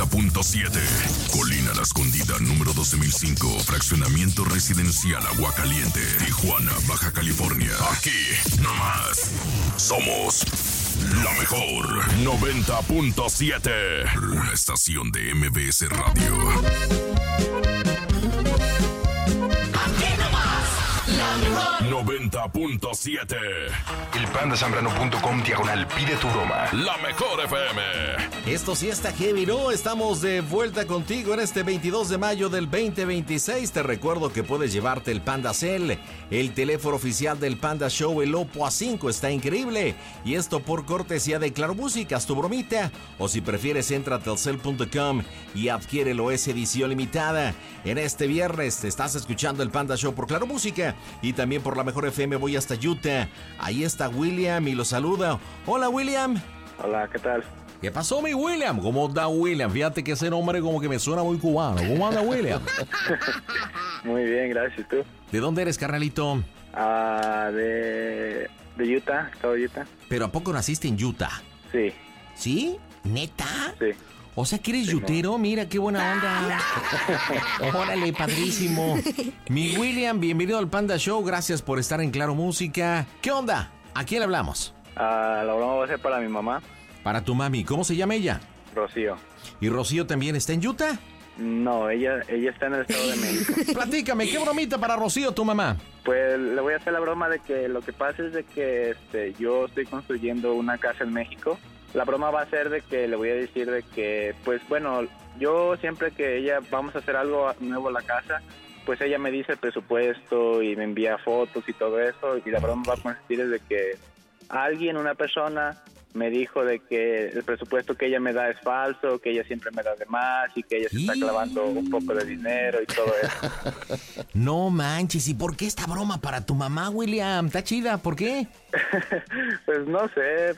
90.7. Colina La Escondida, número 12005. Fraccionamiento residencial Aguacaliente, Tijuana, Baja California. Aquí, nomás. Somos la mejor. 90.7. Una estación de MBS Radio. Aquí nomás. La mejor. 90.7. elpandasambrano.com/pide tu broma. La mejor FM. Esto sí está heavy, ¿no? Estamos de vuelta contigo en este 22 de mayo del 2026. Te recuerdo que puedes llevarte el Panda Cell, el teléfono oficial del Panda Show, el Oppo A5, está increíble. Y esto por cortesía de Claro Música, haz tu bromita. O si prefieres, entra a telcel.com y adquiérelo, es edición limitada. En este viernes te estás escuchando el Panda Show por Claro Música y también por la mejor FM. Voy hasta Utah. Ahí está William y lo saluda. Hola, William. Hola, ¿qué tal? ¿Qué pasó, mi William? ¿Cómo está William? Fíjate que ese nombre como que me suena muy cubano. ¿Cómo anda, William? Muy bien, gracias. ¿Y tú? ¿De dónde eres, carnalito? De Utah, estado de Utah. ¿Pero a poco naciste en Utah? Sí. ¿Sí? ¿Neta? Sí. O sea, que eres yutero, mira qué buena onda. Órale, padrísimo. Mi William, bienvenido al Panda Show, gracias por estar en Claro Música. ¿Qué onda? ¿A quién le hablamos? La broma va a ser para mi mamá. Para tu mami, ¿cómo se llama ella? Rocío. ¿Y Rocío también está en Utah? No, ella está en el Estado de México. Platícame, ¿qué bromita para Rocío, tu mamá? Pues le voy a hacer la broma de que lo que pasa es de que yo estoy construyendo una casa en México. La broma va a ser de que le voy a decir de que, pues bueno, yo siempre que ella vamos a hacer algo nuevo en la casa, pues ella me dice el presupuesto y me envía fotos y todo eso. Y la broma va a consistir en de que una persona me dijo de que el presupuesto que ella me da es falso, que ella siempre me da de más y que ella se está clavando un poco de dinero y todo eso. No manches, ¿y por qué esta broma para tu mamá, William? Está chida, ¿por qué? Pues no sé,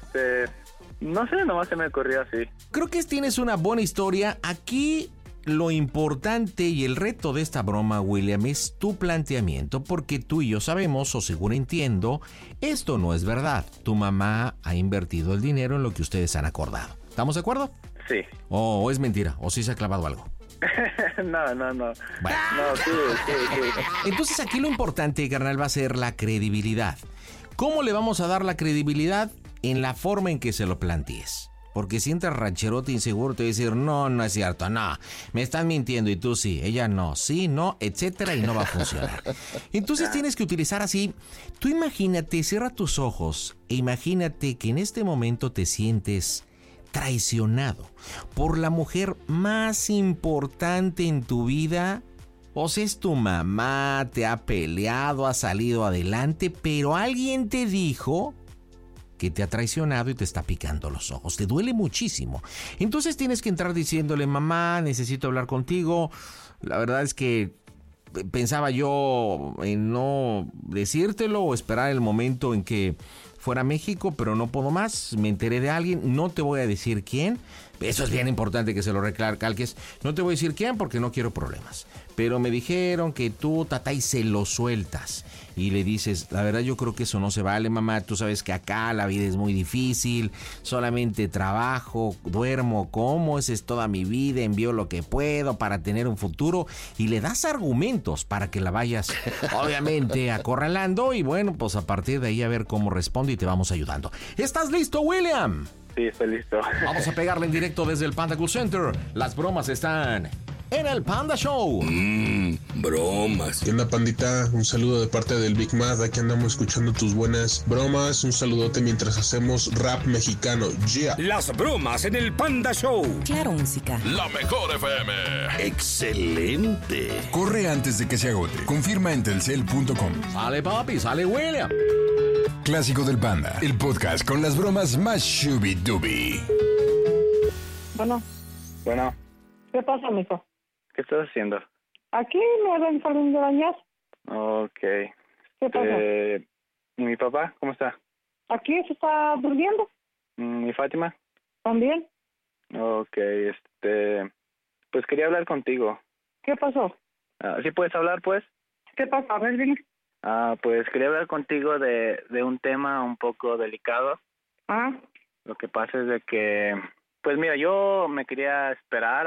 no sé, nomás se me ocurrió así. Creo que tienes una buena historia. Aquí lo importante y el reto de esta broma, William, es tu planteamiento, porque tú y yo sabemos, o según entiendo, esto no es verdad. Tu mamá ha invertido el dinero en lo que ustedes han acordado. ¿Estamos de acuerdo? Sí. ¿O es mentira? ¿O sí se ha clavado algo? No. Bueno. No, sí. Entonces aquí lo importante, carnal, va a ser la credibilidad. ¿Cómo le vamos a dar la credibilidad? En la forma en que se lo plantees. Porque si entras rancherote inseguro, te va a decir, no es cierto, no, me están mintiendo y tú sí, ella no, sí, no, etcétera, y no va a funcionar. Entonces tienes que utilizar así, tú imagínate, cierra tus ojos e imagínate que en este momento te sientes traicionado por la mujer más importante en tu vida. O sea, es tu mamá, te ha peleado, ha salido adelante, pero alguien te dijo que te ha traicionado y te está picando los ojos. Te duele muchísimo. Entonces tienes que entrar diciéndole, mamá, necesito hablar contigo. La verdad es que pensaba yo en no decírtelo o esperar el momento en que fuera a México, pero no puedo más. Me enteré de alguien, no te voy a decir quién. Eso es bien importante que se lo recalques. No te voy a decir quién porque no quiero problemas. Pero me dijeron que tú, tata, y se lo sueltas. Y le dices, la verdad yo creo que eso no se vale, mamá. Tú sabes que acá la vida es muy difícil. Solamente trabajo, duermo, como. Esa es toda mi vida. Envío lo que puedo para tener un futuro. Y le das argumentos para que la vayas, obviamente, acorralando. Y bueno, pues a partir de ahí a ver cómo responde y te vamos ayudando. ¿Estás listo, William? Sí, estoy listo. Vamos a pegarle en directo desde el Panda Cool Center. Las bromas están en el Panda Show. Bromas. ¿Qué onda, pandita? Un saludo de parte del Big Mad. Aquí andamos escuchando tus buenas bromas. Un saludote mientras hacemos rap mexicano. Yeah. Las bromas en el Panda Show. Claro Música. La mejor FM. Excelente. Corre antes de que se agote. Confirma en telcel.com. Sale, papi, sale, William. Clásico del Panda, el podcast con las bromas más shubi-dubi. Bueno, ¿qué pasa, mijo? ¿Qué estás haciendo? Aquí me ven saliendo de bañar. Ok. ¿Qué pasa? ¿Y mi papá? ¿Cómo está? Aquí se está durmiendo. ¿Y Fátima? ¿También? Ok, pues quería hablar contigo. ¿Qué pasó? ¿Sí puedes hablar, pues? ¿Qué pasa? A ver, dime. Pues quería hablar contigo de un tema un poco delicado. Ah, Lo que pasa es de que Pues mira, yo me quería esperar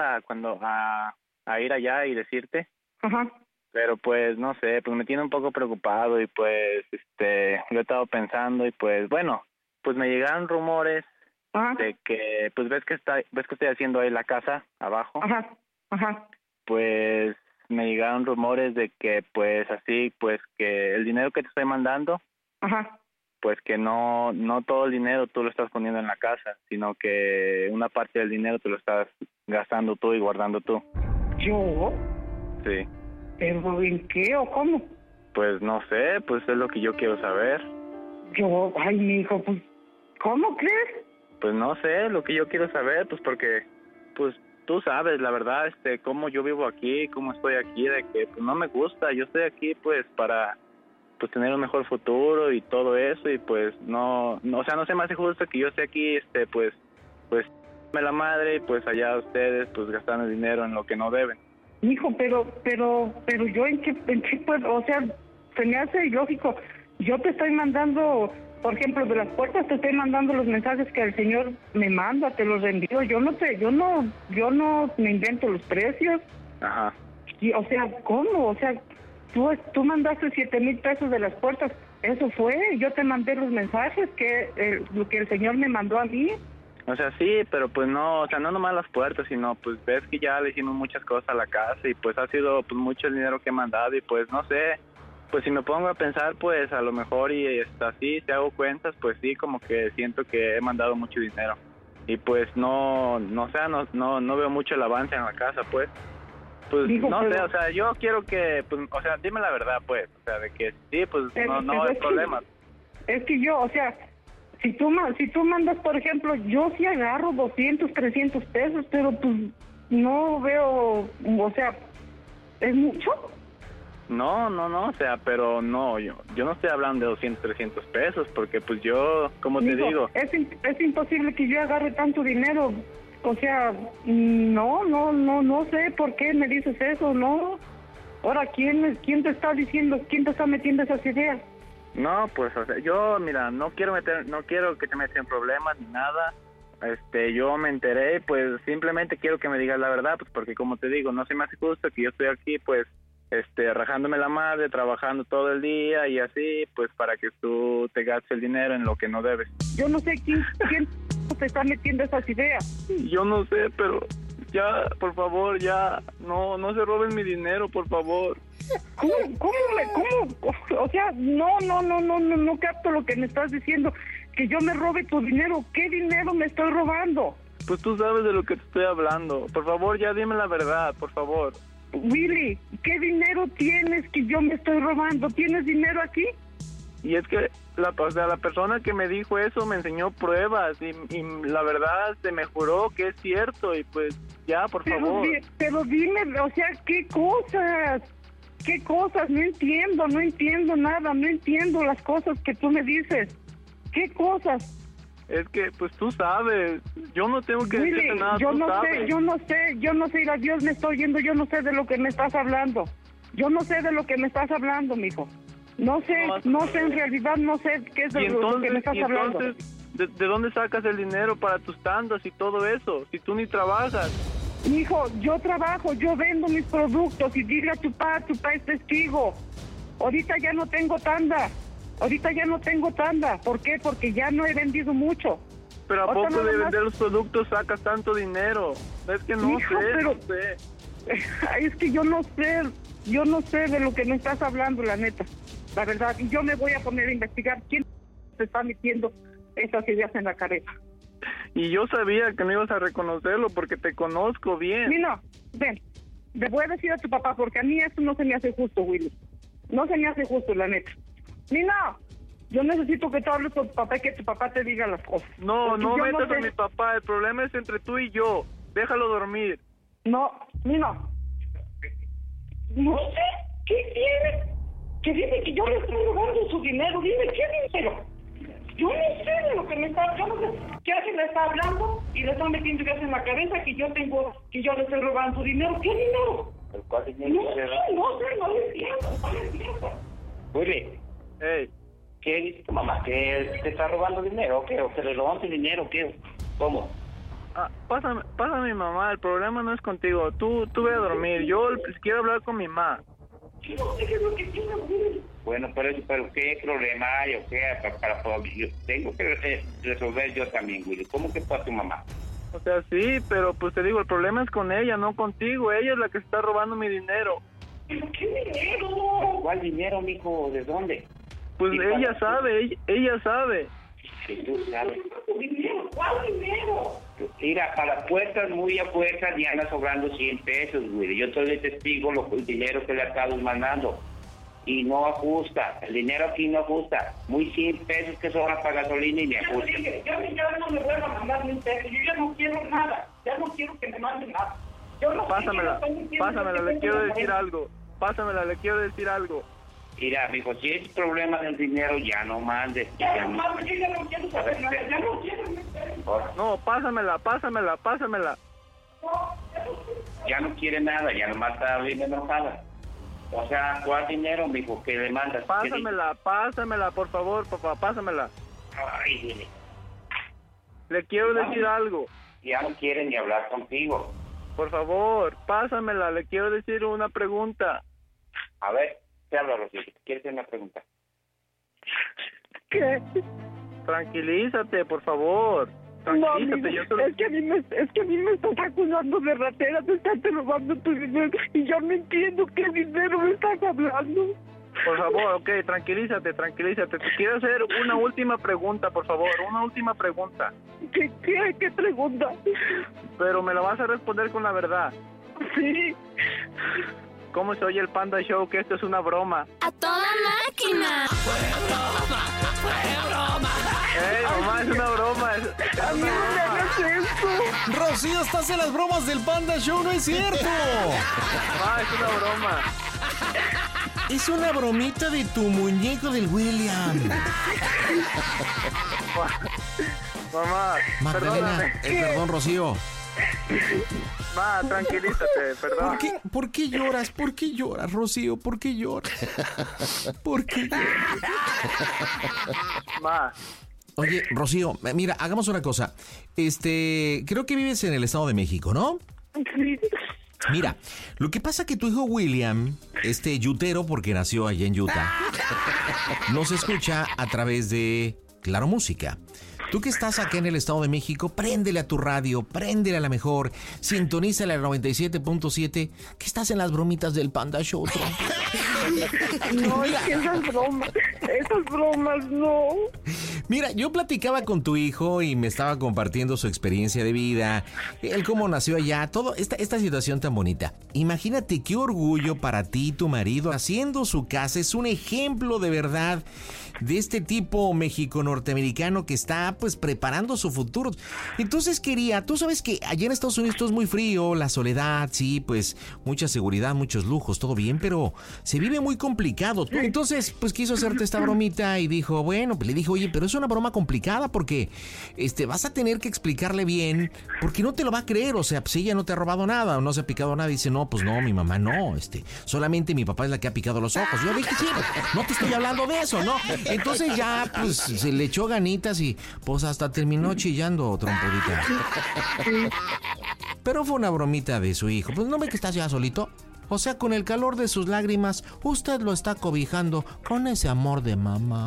a ir allá y decirte. Ajá. Pero pues no sé, pues me tiene un poco preocupado y pues lo he estado pensando y pues bueno, pues me llegaron rumores de que pues ves que estoy haciendo ahí la casa abajo. Ajá. Pues me llegaron rumores de que pues así pues que el dinero que te estoy mandando, pues que no todo el dinero tú lo estás poniendo en la casa, sino que una parte del dinero te lo estás gastando tú y guardando tú. ¿Yo? Sí. ¿Pero en qué o cómo? Pues no sé, pues es lo que yo quiero saber. Ay, mijo, pues, ¿cómo crees? Pues no sé, lo que yo quiero saber, pues porque, pues tú sabes, la verdad, cómo yo vivo aquí, cómo estoy aquí, de que pues no me gusta, yo estoy aquí pues para pues tener un mejor futuro y todo eso y pues no, o sea, no se me hace justo que yo esté aquí, pues me la madre y pues allá ustedes pues gastando dinero en lo que no deben. Hijo, pero yo en qué puedo, o sea, se me hace ilógico. Yo te estoy mandando, por ejemplo, de las puertas te estoy mandando los mensajes que el señor me manda, te los envío. Yo no me invento los precios. Ajá. Y, o sea, ¿cómo? O sea, tú mandaste 7,000 pesos de las puertas. Eso fue. Yo te mandé los mensajes lo que el señor me mandó a mí. O sea, sí, pero pues no, o sea, no nomás las puertas, sino pues ves que ya le hicimos muchas cosas a la casa y pues ha sido pues mucho el dinero que he mandado y pues no sé, pues si me pongo a pensar pues a lo mejor y así, si hago cuentas, pues sí, como que siento que he mandado mucho dinero y pues no veo mucho el avance en la casa, pues Digo, no pero... sé, o sea, yo quiero que, pues, o sea, dime la verdad, pues, o sea, de que sí, pues no hay problema. Es que yo, o sea... Si tú mandas, por ejemplo, yo sí agarro 200, 300 pesos, pero pues no veo, o sea, ¿es mucho? No, o sea, pero no, yo no estoy hablando de 200, 300 pesos, porque pues yo, como te digo... Es imposible que yo agarre tanto dinero, o sea, no sé por qué me dices eso, ¿no? Ahora, ¿quién te está diciendo, quién te está metiendo esas ideas? No, pues, o sea, yo, mira, no quiero que te metas en problemas ni nada. Yo me enteré, pues, simplemente quiero que me digas la verdad, pues, porque como te digo, no se me hace justo que yo estoy aquí, pues, rajándome la madre, trabajando todo el día y así, pues, para que tú te gastes el dinero en lo que no debes. Yo no sé quién te está metiendo esas ideas. Yo no sé, pero ya, por favor, ya, no se roben mi dinero, por favor. ¿Cómo? O sea, no capto lo que me estás diciendo, que yo me robe tu dinero. ¿Qué dinero me estoy robando? Pues tú sabes de lo que te estoy hablando. Por favor, ya dime la verdad, por favor. Willy, ¿qué dinero tienes que yo me estoy robando? ¿Tienes dinero aquí? Y es que la persona que me dijo eso me enseñó pruebas y la verdad se me juró que es cierto y pues ya, por favor. Pero dime, o sea, ¿qué cosas? ¿Qué cosas? No entiendo nada, no entiendo las cosas que tú me dices. ¿Qué cosas? Es que, pues tú sabes, yo no tengo que decirte nada, yo no sé, ir a Dios me estoy oyendo, yo no sé de lo que me estás hablando. Yo no sé de lo que me estás hablando, mijo. No sé, en realidad no sé qué es de lo que me estás hablando. ¿De dónde sacas el dinero para tus tandas y todo eso? Si tú ni trabajas. Hijo, yo trabajo, yo vendo mis productos y dile a tu papá es testigo. Ahorita ya no tengo tanda. ¿Por qué? Porque ya no he vendido mucho. Pero ¿a poco de vender los productos sacas tanto dinero? Es que no sé. Es que yo no sé de lo que me estás hablando, la neta. La verdad, y yo me voy a poner a investigar quién te está metiendo esas ideas en la cabeza. Y yo sabía que no ibas a reconocerlo porque te conozco bien. No, ven, le voy a decir a tu papá porque a mí esto no se me hace justo, Willy. No se me hace justo, la neta. Nina, yo necesito que tú hables con tu papá y que tu papá te diga las cosas. No metas a mi papá, el problema es entre tú y yo. Déjalo dormir. No, Nina. No sé, ¿qué quieres? Que dice que yo le estoy robando su dinero. Dime, ¿qué dinero? Yo no sé de lo que me está... Yo no sé qué alguien le está hablando y le están metiendo ideas en la cabeza que yo le estoy robando su dinero. ¿Qué dinero? No entiendo. Willy. Hey. ¿Qué dice tu mamá? ¿Que te está robando dinero o qué? ¿O que le roban tu dinero o qué? ¿Cómo? Pásame a mi mamá, el problema no es contigo. Tú ve a dormir. Yo quiero hablar con mi mamá. Bueno, pero ¿qué problema hay o qué? Yo tengo que resolver yo también, Willy. ¿Cómo que para tu mamá? O sea, sí, pero pues te digo, el problema es con ella, no contigo. Ella es la que está robando mi dinero. ¿Pero qué dinero? ¿Cuál dinero, mijo? ¿De dónde? Pues ella sabe, ella sabe. Que tú sabes. ¿Dinero? ¿Cuál dinero? Mira, para puertas muy a puertas ya anda sobrando 100 pesos, güey. Yo soy el testigo el dinero que le acabo mandando. Y no ajusta. El dinero aquí no ajusta. Muy 100 pesos que sobran para gasolina y me ajusta. Ya no me vuelvo a mandar ni pesos. Yo ya no quiero nada. Ya no quiero que me manden nada. Pásamela, le quiero decir algo. Mira, mijo, si es problema del dinero, ya no mandes. Ya no quiero saber nada. Ya no quiero meter. No, pásamela. Ya no quiere nada, ya nomás está bien enojada. O sea, ¿cuál dinero, mijo, que le mandas? Pásamela, por favor, papá, pásamela. Ay, dile. Le quiero decir algo. Ya no quiere ni hablar contigo. Por favor, pásamela, le quiero decir una pregunta. A ver, te hablo, Rocío. ¿Quieres hacer una pregunta? ¿Qué? Tranquilízate, por favor. Tranquilízate, no, es que a mí me estás acusando de ratera, te estás robando tu dinero y yo no entiendo qué dinero me estás hablando. Por favor, ok, tranquilízate. Te quiero hacer una última pregunta, por favor, una última pregunta. ¿Qué pregunta? Pero me la vas a responder con la verdad. Sí. ¿Cómo se oye el Panda Show? Que esto es una broma. ¡A toda máquina! ¡Fue broma! ¡Ey, mamá, es una broma! ¡A mí no me hagas eso! Rocío, estás en las bromas del Panda Show, no es cierto. Mamá, es una broma. Es una bromita de tu muñeco del William. Mamá, Magdalena, perdón, Rocío. Ma, tranquilízate, perdón. ¿Por qué lloras? ¿Por qué lloras, Rocío? ¿Por qué lloras? ¿Por qué lloras? Ma. Oye, Rocío, mira, hagamos una cosa. Creo que vives en el Estado de México, ¿no? Sí. Mira, lo que pasa que tu hijo William, yutero, porque nació allá en Utah, nos escucha a través de Claro Música. Tú que estás acá en el Estado de México, préndele a tu radio, préndele a la mejor, sintonízale al 97.7, que estás en las bromitas del Panda Show. No, es que esas bromas no. Mira, yo platicaba con tu hijo y me estaba compartiendo su experiencia de vida, él cómo nació allá, toda esta situación tan bonita. Imagínate qué orgullo para ti y tu marido haciendo su casa, es un ejemplo de verdad de este tipo México-norteamericano que está pues preparando su futuro. Entonces tú sabes que allá en Estados Unidos todo es muy frío, la soledad, sí, pues mucha seguridad, muchos lujos, todo bien, pero se vive muy complicado. Entonces pues quiso hacerte esta bromita y dijo, bueno, pues le dijo, oye, pero es una broma complicada porque vas a tener que explicarle bien, porque no te lo va a creer, o sea, pues ella no te ha robado nada o no se ha picado nada. Y dice, no, pues no, mi mamá no, solamente mi papá es la que ha picado los ojos. Yo dije, sí, no te estoy hablando de eso, ¿no? Entonces ya, pues, se le echó ganitas y pues hasta terminó chillando, trompudita. Pero fue una bromita de su hijo. Pues no ve que estás ya solito. O sea, con el calor de sus lágrimas, usted lo está cobijando con ese amor de mamá.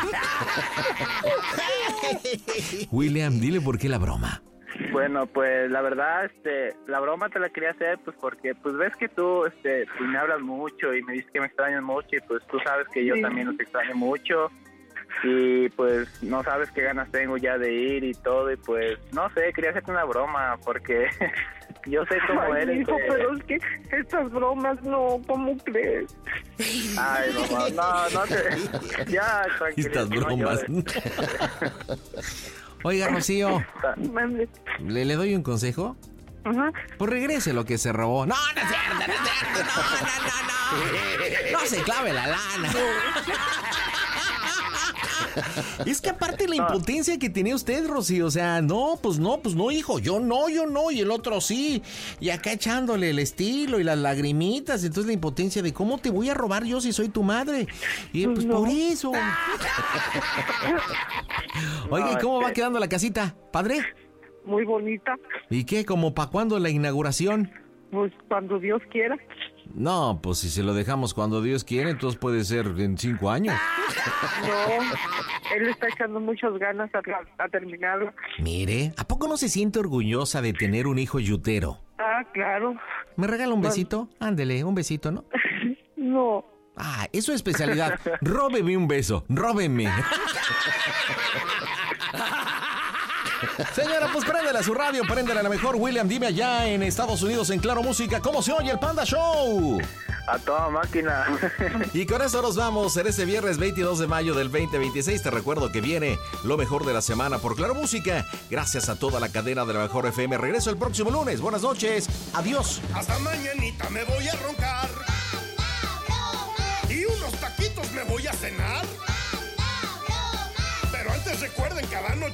William, dile por qué la broma. Bueno, pues la verdad, la broma te la quería hacer, pues porque, pues ves que tú, pues me hablas mucho y me dices que me extrañas mucho y pues tú sabes que yo también los extraño mucho y pues no sabes qué ganas tengo ya de ir y todo y pues no sé, quería hacerte una broma porque yo sé cómo eres. Hijo, pero es que estas bromas no, ¿cómo crees? Ay, mamá, no te... Ya, tranquilo. Estas bromas. No Oiga, Rocío, ¿le doy un consejo? Ajá. Pues regrese lo que se robó. No, no es cierto, no. No se clave la lana. Es que aparte la impotencia que tenía usted, Rocío, o sea, no, hijo, yo no, y el otro sí, y acá echándole el estilo y las lagrimitas, entonces la impotencia de cómo te voy a robar yo si soy tu madre, y pues no. Por eso. Oiga, ¿y cómo va quedando la casita, padre? muy bonita. ¿Y qué? ¿Como para cuándo la inauguración? Pues cuando Dios quiera. No, pues si se lo dejamos cuando Dios quiere, entonces puede ser en 5 años. No, él está echando muchas ganas a terminarlo. Mire, ¿a poco no se siente orgullosa de tener un hijo yutero? Ah, claro. ¿Me regala un besito? Ándele, un besito, ¿no? No. Ah, es su especialidad. Róbeme un beso, róbeme. Señora, pues préndele a su radio, préndele a la mejor. William, dime allá en Estados Unidos, en Claro Música, ¿cómo se oye el Panda Show? A toda máquina. Y con eso nos vamos en este viernes 22 de mayo del 2026. Te recuerdo que viene lo mejor de la semana por Claro Música. Gracias a toda la cadena de la mejor FM. Regreso el próximo lunes. Buenas noches. Adiós. Hasta mañanita me voy a roncar. Y unos taquitos me voy a cenar. Pero antes recuerden, cada noche